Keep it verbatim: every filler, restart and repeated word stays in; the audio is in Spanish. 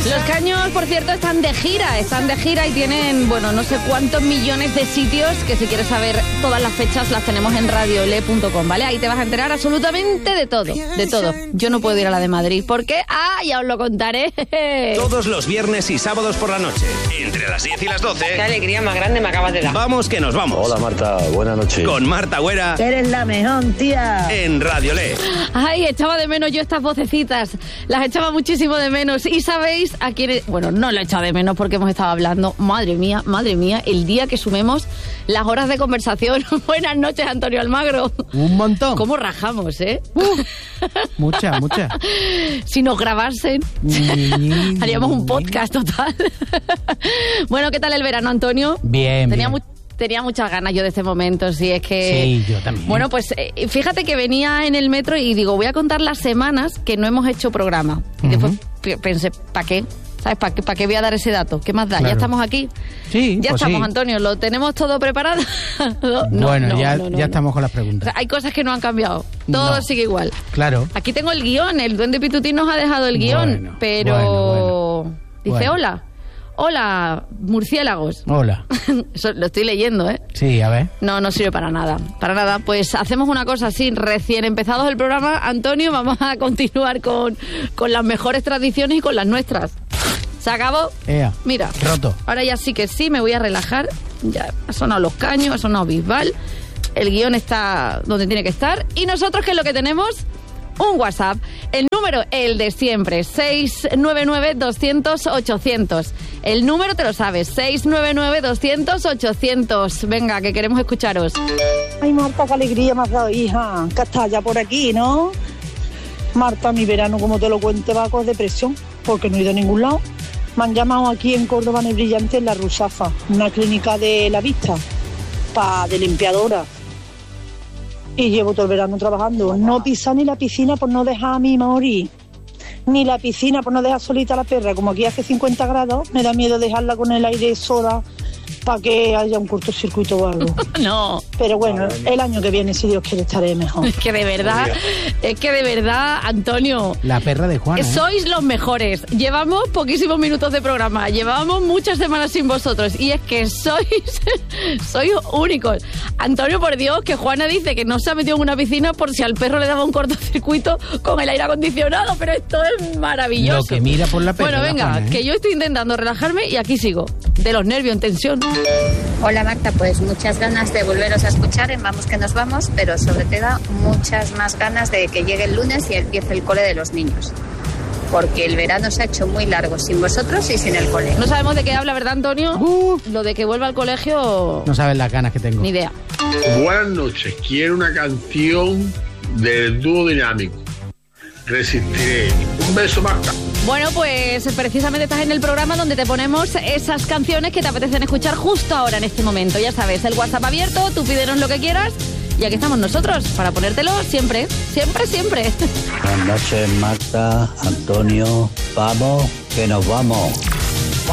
Los Caños, por cierto, están de gira, están de gira y tienen, bueno, no sé cuántos millones de sitios, que si quieres saber todas las fechas las tenemos en radiole punto com, ¿vale? Ahí te vas a enterar absolutamente de todo, de todo. Yo no puedo ir a la de Madrid, porque, ah, ya os lo contaré. Todos los viernes y sábados por la noche, entre las diez y las doce. Qué alegría más grande me acabas de dar. Vamos que nos vamos. Hola Marta, buenas noches. Con Marta Güera. Eres la mejor, tía. En Radiole. Ay, echaba de menos yo estas vocecitas. Las echaba muchísimo de menos. Y sabéis a quién... Bueno, no lo he echado de menos porque hemos estado hablando. Madre mía, madre mía, el día que sumemos las horas de conversación. Buenas noches, Antonio Almagro. Un montón. ¿Cómo rajamos, eh? Uh, muchas, muchas. Si nos grabasen, haríamos un podcast total. Bueno, ¿qué tal el verano, Antonio? Bien, Tenía bien. Mu- Tenía muchas ganas yo de este momento, si es que... Sí, yo también. Bueno, pues eh, fíjate que venía en el metro y digo, voy a contar las semanas que no hemos hecho programa. Y Uh-huh. después p- pensé, ¿para qué? ¿Sabes? ¿Para qué, ¿Para qué voy a dar ese dato? ¿Qué más da? Claro. ¿Ya estamos aquí? Sí, Ya pues estamos, sí. Antonio. ¿Lo tenemos todo preparado? No, Bueno, no, ya, no, no, ya no. estamos con las O preguntas. sea, hay cosas que no han cambiado. Todo No. sigue igual. Claro. Aquí tengo el guión. El Duende Pitutín nos ha dejado el guión. Bueno, pero... bueno, bueno. Dice, Bueno. hola. Hola, murciélagos. Hola. Eso lo estoy leyendo, ¿eh? Sí, a ver. No, no sirve para nada, para nada. Pues hacemos una cosa así, recién empezados el programa, Antonio, vamos a continuar con, con las mejores tradiciones y con las nuestras. ¿Se acabó? Ea. Mira, Roto. ahora ya sí que sí, me voy a relajar. Ya ha sonado Los Caños, ha sonado Bisbal, el guión está donde tiene que estar. Y nosotros, ¿qué es lo que tenemos? Un WhatsApp, el número, el de siempre, seis nueve nueve, doscientos, ochocientos. El número te lo sabes, seis nueve nueve, doscientos, ochocientos. Venga, que queremos escucharos. Ay, Marta, qué alegría me has dado, hija. Que estás ya por aquí, ¿no? Marta, mi verano, como te lo cuente, va con depresión, porque no he ido a ningún lado. Me han llamado aquí en Córdoba, en el Brillante, en la Rusafa, una clínica de la vista, pa, de limpiadora. Y llevo todo el verano trabajando. No pisar ni la piscina por no dejar a mi morir. Ni la piscina por no dejar solita a la perra. Como aquí hace cincuenta grados, me da miedo dejarla con el aire soda para que haya un cortocircuito o algo. No, Pero bueno, el año que viene, si Dios quiere, estaré mejor. es que de verdad, es que de verdad, Antonio, La perra de Juana. ¿eh? sois los mejores. Llevamos poquísimos minutos de programa, llevamos muchas semanas sin vosotros y es que sois, sois únicos. Antonio, por Dios, que Juana dice que no se ha metido en una piscina por si al perro le daba un cortocircuito con el aire acondicionado, pero esto es maravilloso. Lo que mira por la perra, Bueno, la venga, Juana, ¿eh? que yo estoy intentando relajarme y aquí sigo, de los nervios en tensión. Hola Marta, pues muchas ganas de volveros a escuchar en Vamos que nos vamos, pero sobre todo muchas más ganas de que llegue el lunes y empiece el cole de los niños. Porque el verano se ha hecho muy largo sin vosotros y sin el cole. No sabemos de qué habla, ¿verdad, Antonio? Uh. Lo de que vuelva al colegio, No sabes las ganas que tengo. ni idea. Buenas noches, quiero una canción del dúo dinámico. Resistiré. Un beso, Marta. Bueno, pues precisamente estás en el programa donde te ponemos esas canciones que te apetecen escuchar justo ahora, en este momento. Ya sabes, el WhatsApp abierto, tú pídenos lo que quieras y aquí estamos nosotros para ponértelo siempre, siempre, siempre. Buenas noches Marta, Antonio, vamos que nos vamos.